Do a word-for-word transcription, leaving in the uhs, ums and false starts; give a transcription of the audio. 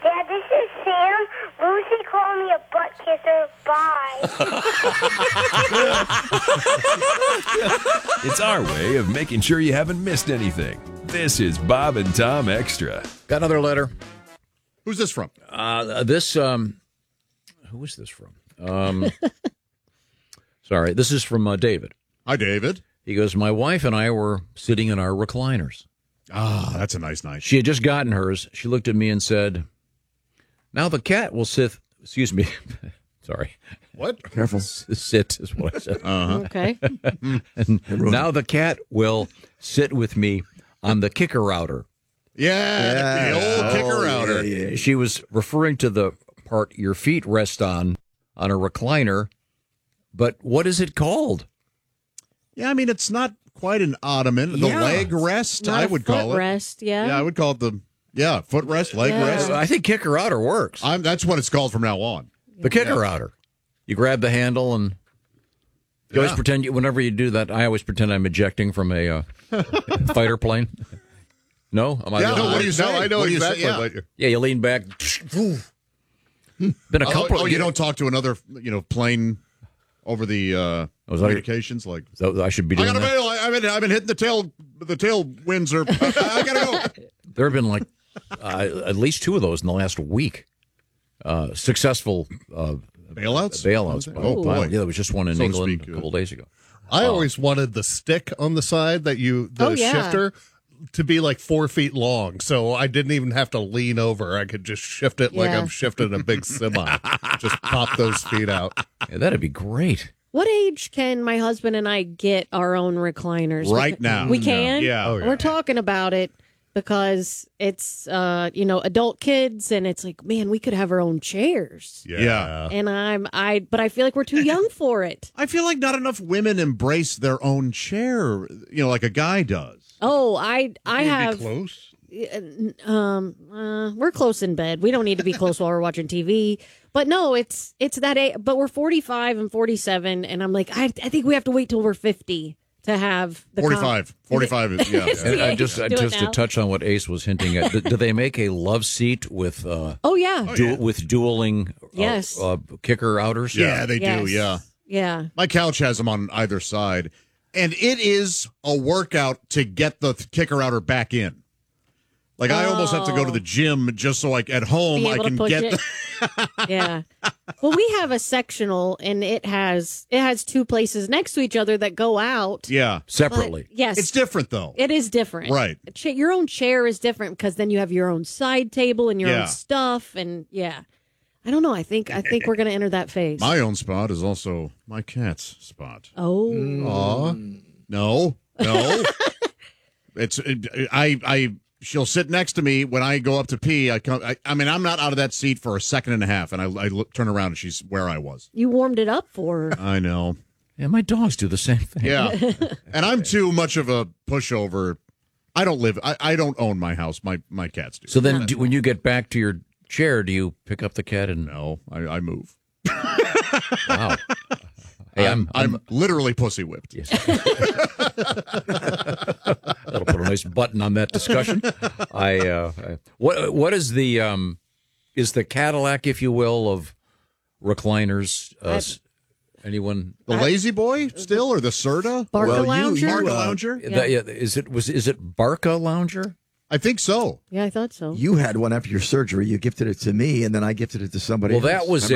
Dad, this is Sam. Lucy called me a butt kisser. Bye. It's our way of making sure you haven't missed anything. This is Bob and Tom Extra. Got another letter. Who's this from? Uh, this, um, who is this from? Um, sorry, this is from uh, David. Hi, David. He goes, my wife and I were sitting in our recliners. Ah, that's a nice night. She had just gotten hers. She looked at me and said, now the cat will sit, excuse me, sorry. What? Careful. Sit is what I said. Uh-huh. Okay. And now the cat will sit with me on the kicker outer. Yeah, Yeah. the old kicker Oh, outer. yeah, yeah, yeah. She was referring to the part your feet rest on, on a recliner. But what is it called? Yeah, I mean, it's not quite an ottoman. The Yeah. leg rest, Not I a would call it. Rest, yeah. Yeah, I would call it the, yeah, foot rest, leg Yeah. rest. I think kicker outer works. I'm, that's what it's called from now on. The kicker outer. You grab the handle and you always Yeah. pretend, you, whenever you do that, I always pretend I'm ejecting from a uh, fighter plane. No? Am I Yeah, the no, only what do you one? say? I know what do you say? exactly Yeah. what you're... Yeah, you lean back. Been a Oh, couple. oh, you don't talk to another, you know, plane over the uh, Was that- communications? Like, So I should be I doing got a that. bail. I, I've been, I've been hitting the tail. The tail winds are. I, I gotta go. There have been like uh, at least two of those in the last week. Uh, successful uh, Bailouts. bailouts. Oh, boy. Yeah, there was just one in So to England speak, a uh, couple days ago. I always wanted the stick on the side that you, the Oh, yeah. shifter, to be like four feet long. So I didn't even have to lean over. I could just shift it like Yeah. I'm shifting a big semi. Just pop those feet out. Yeah, that'd be great. What age can my husband and I get our own recliners? Right now. We can? Yeah. Oh, yeah. We're talking about it because it's, uh, you know, adult kids, and it's like, man, we could have our own chairs. Yeah. And I'm, I, but I feel like we're too young for it. I feel like not enough women embrace their own chair. You know, like a guy does. Oh, I, I Maybe have, close. um, uh, we're close in bed. We don't need to be close while we're watching T V. But no, it's, it's that, a- but we're forty-five and forty-seven, and I'm like, I, I think we have to wait till we're fifty to have the com- forty-five. forty-five is, yeah. Is yeah. And the I age just to uh, do it just to now? touch on what Ace was hinting at. Do, do they make a love seat with uh, Oh yeah. du- with dueling uh, Yes. uh, kicker outers? Yeah, they Yes. do, yeah. Yeah. My couch has them on either side, and it is a workout to get the kicker outer back in. Like, I almost have to go to the gym just so, like, at home Be I able to can push get it. the... Yeah. Well, we have a sectional, and it has it has two places next to each other that go out. Yeah. But Separately. yes, It's different, though. it is different. Right. A cha- Your own chair is different because then you have your own side table and your Yeah. own stuff, and yeah. I don't know. I think I think we're going to enter that phase. My own spot is also my cat's spot. oh. Aw. No. No. It's... It, I... I... She'll sit next to me when I go up to pee. I come. I, I mean, I'm not out of that seat for a second and a half, and I, I look, turn around and she's where I was. You warmed it up for her. I know. Yeah, my dogs do the same thing. Yeah, and I'm too much of a pushover. I don't live. I, I don't own my house. My my cats do. So then, do, when you get back to your chair, do you pick up the cat and? no, I, I move. Wow. Hey, I'm, I'm, I'm, literally pussy whipped. Yes. That'll put a nice button on that discussion. I, uh, I what what is the um is the Cadillac, if you will, of recliners? Uh, s- anyone? The Lazy Boy still, or the Serta? Barca Well, you- lounger. you, Barca uh, Lounger? Yeah. That- yeah, is it was is it Barca Lounger? I think so. Yeah, I thought so. You had one after your surgery. You gifted it to me, and then I gifted it to somebody Well, else. that was